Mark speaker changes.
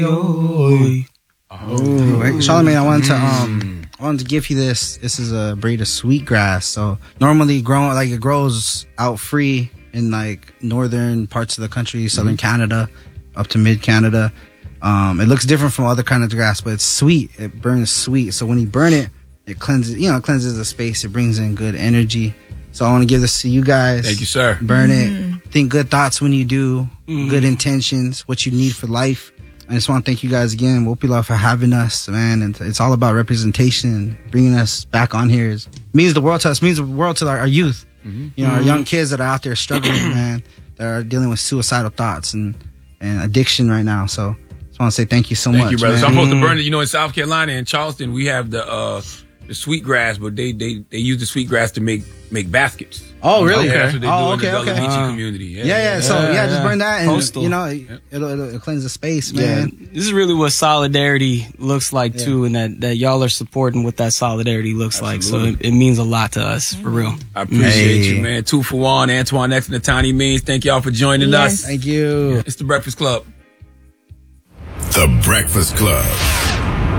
Speaker 1: Charlamagne, I wanted to give you this. This is a breed of sweetgrass. So normally it grows out free in like northern parts of the country, southern Canada, up to mid Canada. It looks different from other kind of grass, but it's sweet. It burns sweet. So when you burn it, it cleanses the space. It brings in good energy. So I want to give this to you guys.
Speaker 2: Thank you, sir.
Speaker 1: Burn it. Think good thoughts when you do. Good intentions. What you need for life. I just want to thank you guys again, Wopila, for having us, man. And it's all about representation, bringing us back on here. It means the world to us. Means the world to our youth. You know, our young kids that are out there struggling, man. That are dealing with suicidal thoughts and addiction right now. So I just want to say thank you so much.
Speaker 2: Thank you, brother.
Speaker 1: Man.
Speaker 2: So I'm supposed to burn it. You know, in South Carolina, in Charleston, we have the sweetgrass, but they use the sweetgrass to make baskets.
Speaker 1: Oh, really?
Speaker 2: Yeah, that's what they do in the
Speaker 1: okay.
Speaker 2: Bella Beachy community.
Speaker 1: Yeah. So just burn that, and
Speaker 3: Coastal.
Speaker 1: you know, it'll cleanse the space, man.
Speaker 3: Yeah, this is really what solidarity looks like too, and that y'all are supporting what that solidarity looks like. So it means a lot to us, for real.
Speaker 2: I appreciate you, man. 2 for 1, Antoine X and the Tiny Means. Thank y'all for joining us.
Speaker 1: Thank you.
Speaker 2: It's the Breakfast Club.
Speaker 4: The Breakfast Club.